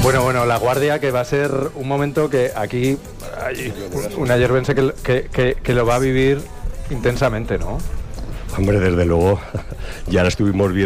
Bueno, La Guardia, que va a ser un momento que aquí hay una yerbense que lo va a vivir intensamente, ¿no? Hombre, desde luego, ya la estuvimos viendo